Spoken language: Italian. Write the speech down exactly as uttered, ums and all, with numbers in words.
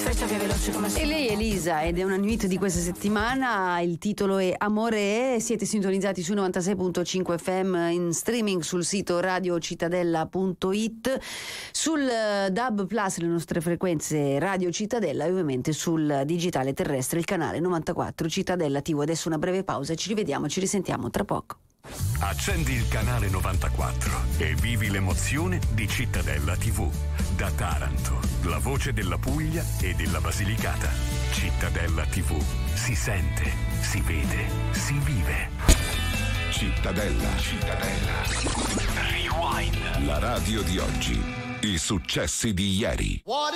freccia più veloce come E lei è Elisa ed è una new hit di questa settimana. Il titolo è Amore è. Siete sintonizzati su novantasei virgola cinque F M in streaming sul sito radio cittadella punto it, sul D A B Plus le nostre frequenze Radio Cittadella e ovviamente sul digitale terrestre il canale novantaquattro Cittadella tivù. Adesso una breve pausa e ci rivediamo, ci risentiamo tra poco. Accendi il canale novantaquattro e vivi l'emozione di Cittadella tivù. Da Taranto, la voce della Puglia e della Basilicata. Cittadella tivù. Si sente, si vede, si vive. Cittadella. Cittadella. Rewind. La radio di oggi. I successi di ieri.